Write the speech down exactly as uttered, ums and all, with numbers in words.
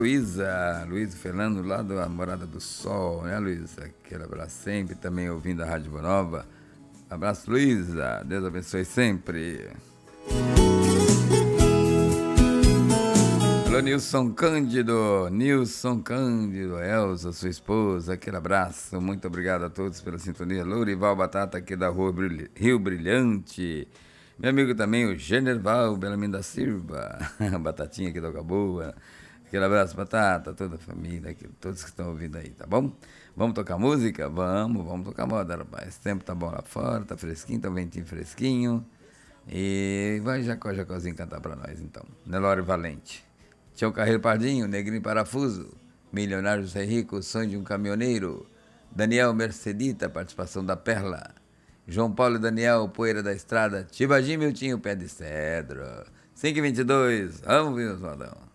Luísa, Luísa Fernando, lá da Morada do Sol, né, Luísa? Aquele abraço sempre, também ouvindo a Rádio Boa Nova. Abraço, Luísa, Deus abençoe sempre. Alô, Nilson Cândido, Nilson Cândido, Elza, sua esposa, aquele abraço, muito obrigado a todos pela sintonia. Lourival Batata, aqui da Rua Brilh... Rio Brilhante. Meu amigo também, o Generval Belamindo da Silva, Batatinha aqui da Boa. Aquele abraço, Batata, toda a família, aqui, todos que estão ouvindo aí, tá bom? Vamos tocar música? Vamos, vamos tocar moda, rapaz. O tempo tá bom lá fora, tá fresquinho, tá um ventinho fresquinho. E vai Jacó Jacózinho cantar pra nós, então. Nelore Valente. Tião Carreiro Pardinho, Negrinho Parafuso, Milionário José Rico, O Sonho de um Caminhoneiro, Daniel Mercedita, participação da Perla, João Paulo e Daniel, Poeira da Estrada, Tibagi Miltinho, Pé de Cedro, cinco e vinte e dois, vamos ver os modão.